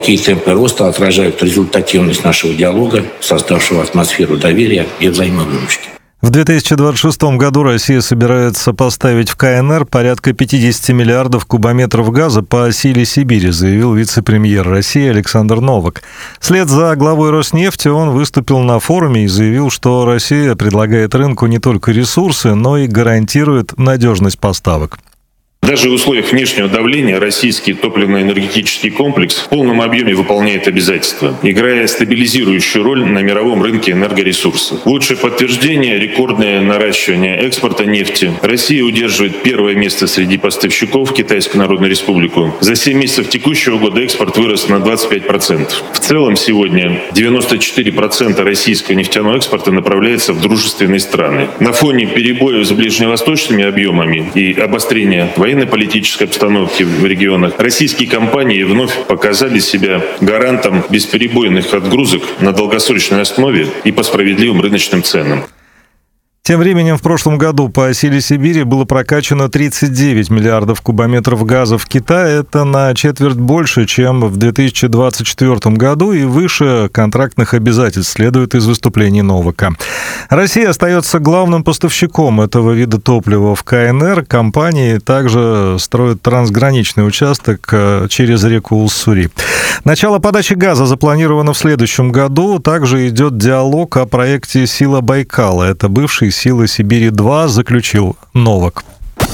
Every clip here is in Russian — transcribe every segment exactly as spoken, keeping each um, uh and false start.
Такие темпы роста отражают результативность нашего диалога, создавшего атмосферу доверия и взаимовыручки. В две тысячи двадцать шестом году Россия собирается поставить в ка эн эр порядка пятьдесят миллиардов кубометров газа по силе Сибири, заявил вице-премьер России Александр Новак. Вслед за главой Роснефти он выступил на форуме и заявил, что Россия предлагает рынку не только ресурсы, но и гарантирует надежность поставок. Даже в условиях внешнего давления российский топливно-энергетический комплекс в полном объеме выполняет обязательства, играя стабилизирующую роль на мировом рынке энергоресурсов. Лучшее подтверждение – рекордное наращивание экспорта нефти. Россия удерживает первое место среди поставщиков в Китайскую Народную Республику. За семь месяцев текущего года экспорт вырос на двадцать пять процентов. В целом сегодня девяносто четыре процента российского нефтяного экспорта направляется в дружественные страны. На фоне перебоев с ближневосточными объемами и обострения военной военно-политической обстановки в регионах, российские компании вновь показали себя гарантом бесперебойных отгрузок на долгосрочной основе и по справедливым рыночным ценам. Тем временем в прошлом году по силе Сибири было прокачано тридцать девять миллиардов кубометров газа в Китае. Это на четверть больше, чем в две тысячи двадцать четвёртом году и выше контрактных обязательств, следует из выступлений Новака. Россия остается главным поставщиком этого вида топлива в ка эн эр. Компании также строят трансграничный участок через реку Уссури. Начало подачи газа запланировано в следующем году. Также идет диалог о проекте «Сила Байкала». Это бывший «Сила Сибири-два», заключил Новак.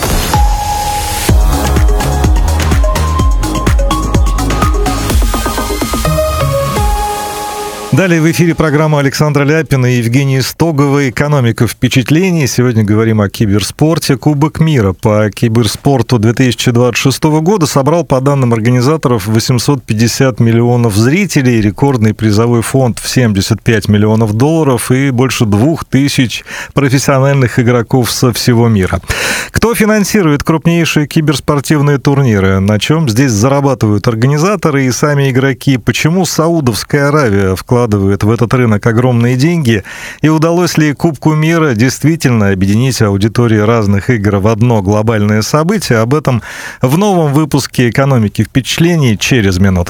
Далее в эфире программа Александра Ляпина и Евгении Стоговой «Экономика впечатлений». Сегодня говорим о киберспорте. Кубок мира по киберспорту две тысячи двадцать шестого года собрал, по данным организаторов, восемьсот пятьдесят миллионов зрителей, рекордный призовой фонд в семьдесят пять миллионов долларов и больше двух тысяч профессиональных игроков со всего мира. Кто финансирует крупнейшие киберспортивные турниры? На чем здесь зарабатывают организаторы и сами игроки? Почему Саудовская Аравия вкладывает в этот рынок огромные деньги? И удалось ли Кубку мира действительно объединить аудитории разных игр в одно глобальное событие? Об этом в новом выпуске «Экономики впечатлений» через минуту.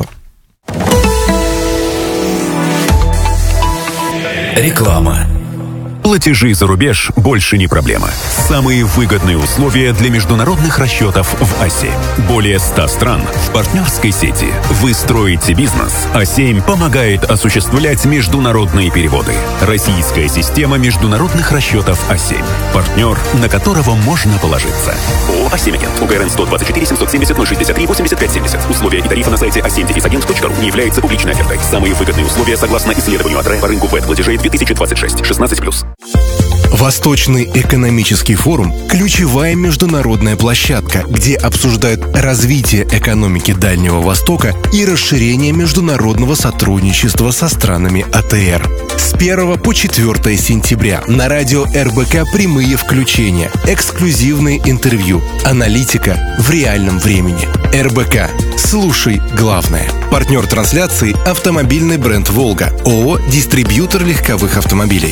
Реклама. Платежи за рубеж больше не проблема. Самые выгодные условия для международных расчетов в а семь. Более ста стран в партнерской сети. Вы строите бизнес, а семь помогает осуществлять международные переводы. Российская система международных расчетов а семь. Партнер, на которого можно положиться. ООО «а семь Агент». УГРН сто двадцать четыре семьсот семьдесят ноль шестьдесят три восемьдесят пять семьдесят. Условия и тарифы на сайте а семь агент точка ру не являются публичной офертой. Самые выгодные условия согласно исследованию АТРЭ по рынку вэт-платежей две тысячи двадцать шесть. шестнадцать плюс. Восточный экономический форум – ключевая международная площадка, где обсуждают развитие экономики Дальнего Востока и расширение международного сотрудничества со странами а тэ эр. С первого по четвёртое сентября на радио эр бэ ка прямые включения, эксклюзивные интервью, аналитика в реальном времени. эр бэ ка. Слушай главное. Партнер трансляции – автомобильный бренд «Волга», ООО «Дистрибьютор легковых автомобилей».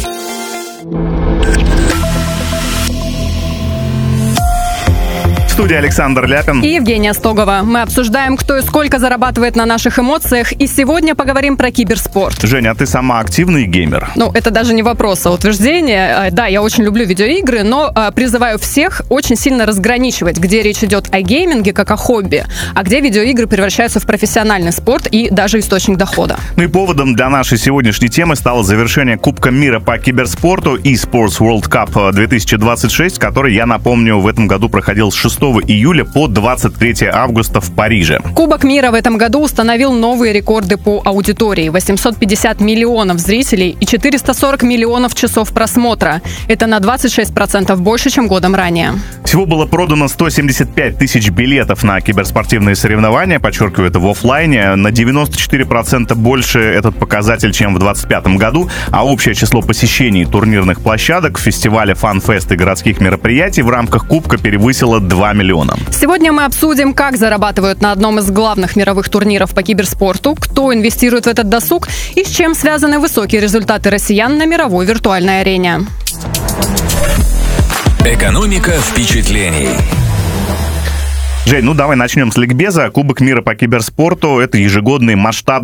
В студии Александр Ляпин и Евгения Стогова. Мы обсуждаем, кто и сколько зарабатывает на наших эмоциях, и сегодня поговорим про киберспорт. Женя, а ты сама активный геймер? Ну, это даже не вопрос, а утверждение. Да, я очень люблю видеоигры, но призываю всех очень сильно разграничивать, где речь идет о гейминге как о хобби, а где видеоигры превращаются в профессиональный спорт и даже источник дохода. Ну и поводом для нашей сегодняшней темы стало завершение Кубка мира по киберспорту eSports World Cup две тысячи двадцать шесть, который, я напомню, в этом году проходил с шестого июля по двадцать третье августа в Париже. Кубок мира в этом году установил новые рекорды по аудитории. восемьсот пятьдесят миллионов зрителей и четыреста сорок миллионов часов просмотра. Это на двадцать шесть процентов больше, чем годом ранее. Всего было продано сто семьдесят пять тысяч билетов на киберспортивные соревнования, подчеркиваю, это в офлайне. На девяносто четыре процента больше этот показатель, чем в двадцать пятом году, а общее число посещений турнирных площадок, фестиваля, фан-фест и городских мероприятий в рамках Кубка превысило два миллиона. Сегодня мы обсудим, как зарабатывают на одном из главных мировых турниров по киберспорту, кто инвестирует в этот досуг и с чем связаны высокие результаты россиян на мировой виртуальной арене. Экономика впечатлений. Жень, ну давай начнем с ликбеза. Кубок мира по киберспорту — это ежегодный масштабный